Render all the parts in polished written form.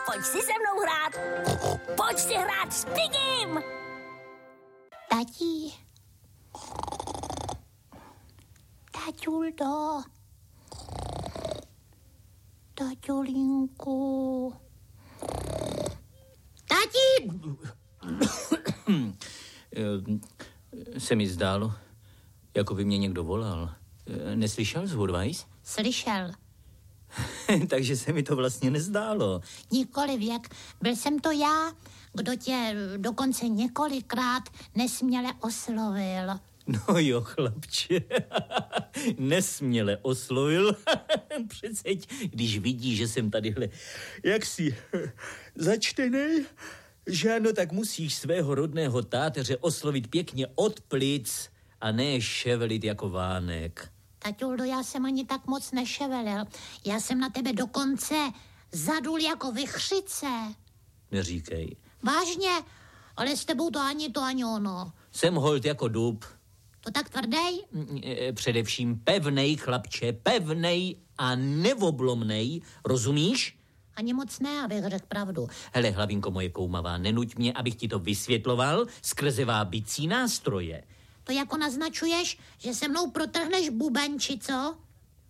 Pojď si se mnou hrát. Pojď si hrát s Pigim. Tati. Taťuldo. Taťulinku. Tati! Se mi zdálo, jako by mě někdo volal. Neslyšel z Hurvajs? Slyšel. Takže se mi to vlastně nezdálo. Nikoliv, jak byl jsem to já, kdo tě dokonce několikrát nesměle oslovil. No jo, chlapče, nesměle oslovil. Přeceď, když vidí, že jsem tadyhle jaksi začtenej, že ano, tak musíš svého rodného táteře oslovit pěkně od plic a ne ševelit jako vánek. Taťuldo, já jsem ani tak moc neševelil. Já jsem na tebe dokonce zadul jako vichřice. Neříkej. Vážně, ale s tebou to ani ono. Jsem holt jako dub. To tak tvrdej? Především pevnej, chlapče, pevnej a neoblomnej, rozumíš? Ani moc ne, abych řekl pravdu. Hele, hlavinko moje koumavá, nenuť mě, abych ti to vysvětloval skrze vábicí nástroje. To jako naznačuješ, že se mnou protrhneš buben, či co?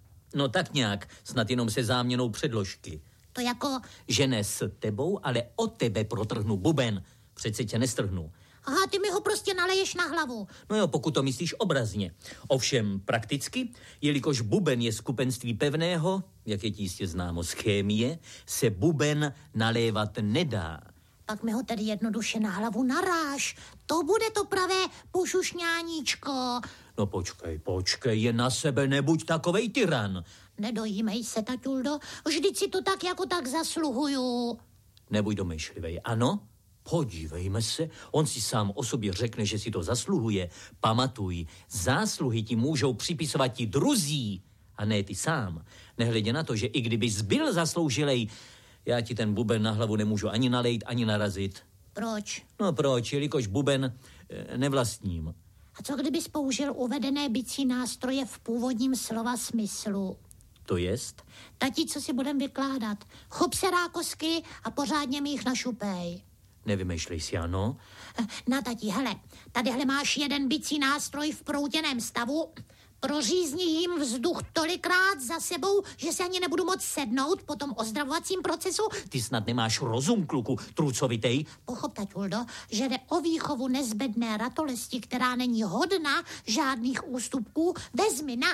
No tak nějak, snad jenom se záměnou předložky. To jako... Že ne s tebou, ale o tebe protrhnu buben. Přece tě nestrhnu. Aha, ty mi ho prostě naleješ na hlavu. No jo, pokud to myslíš obrazně. Ovšem prakticky, jelikož buben je skupenství pevného, jak je ti jistě známo z chémie, se buben nalévat nedá. Pak mi ho tedy jednoduše na hlavu naráž. To bude to pravé pošušňáníčko. No počkej, je na sebe, nebuď takovej tyran. Nedojímej se, taťuldo, vždyť si to tak jako tak zasluhuju. Nebuď domýšlivej, ano? Podívejme se, on si sám o sobě řekne, že si to zasluhuje. Pamatuj, zásluhy ti můžou připisovat ti druzí, a ne ty sám. Nehledě na to, že i kdyby zbyl zasloužilej, já ti ten buben na hlavu nemůžu ani nalejt, ani narazit. Proč? No proč, jelikož buben nevlastním. A co kdybys použil uvedené bicí nástroje v původním slova smyslu? To jest? Tati, co si budem vykládat? Chop se rákosky a pořádně mi jich našupej. Nevymýšlej si, ano? Na tati, hele, tadyhle máš jeden bicí nástroj v proutěném stavu, prořízni jim vzduch tolikrát za sebou, že se ani nebudu moc sednout po tom ozdravovacím procesu. Ty snad nemáš rozum, kluku, trucovitej. Pochop, taťuldo, že jde o výchovu nezbedné ratolesti, která není hodna žádných ústupků. Vezmi na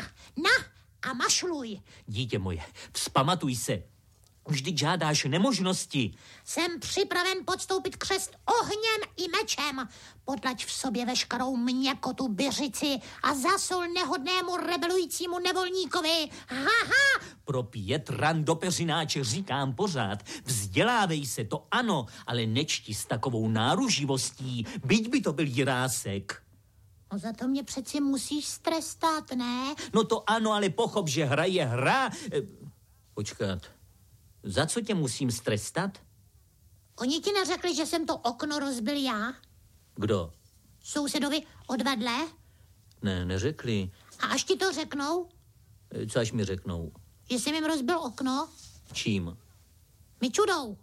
a mašluj. Dítě moje, vzpamatuj se. Vždyť žádáš nemožnosti. Jsem připraven podstoupit křest ohněm i mečem. Podlaď v sobě veškerou měkotu byřici a zasol nehodnému rebelujícímu nevolníkovi. Haha! Pro 5 ran do peřináče říkám pořád. Vzdělávej se, to ano, ale nečti s takovou náruživostí, byť by to byl jirásek. No za to mě přeci musíš strestat, ne? No to ano, ale pochop, že hra je hra. Počkat. Za co tě musím strestat? Oni ti neřekli, že jsem to okno rozbil já? Kdo? Sousedovi odvedle? Ne, neřekli. A až ti to řeknou? Co až mi řeknou? Že jsem jim rozbil okno? Čím? Mičudou.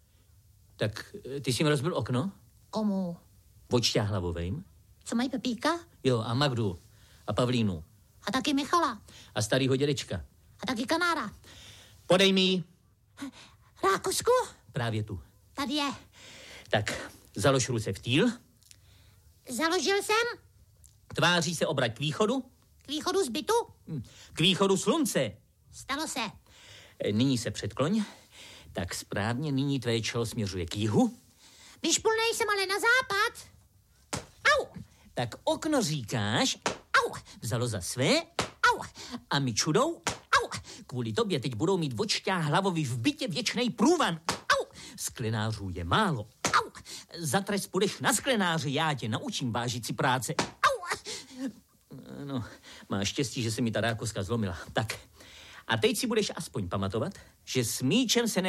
Tak ty jsi mi rozbil okno? Komu? Vočťáhlavovejm? Co mají Pepíka? Jo, a Magdu. A Pavlínu. A taky Michala. A starýho dědečka. A taky Kanára. Podej mi ji. Rákosku? Právě tu. Tady je. Tak, založ ruce v týl. Založil jsem. Tváří se obrať k východu. K východu z bytu? K východu slunce. Stalo se. Nyní se předkloň. Tak správně, nyní tvé čelo směřuje k jihu. Vyšpulnej jsem ale na západ. Au! Tak okno říkáš. Au! Vzalo za své. Au! A my čudou. Au! Kvůli tobě teď budou mít vočťáhlavovi v bytě věčnej průvan. Au! Sklenářů je málo. Au! Za trest půjdeš na sklenáře, já tě naučím vážit si práce. Au! No, máš štěstí, že se mi ta rákoska zlomila. Tak, a teď si budeš aspoň pamatovat, že s míčem se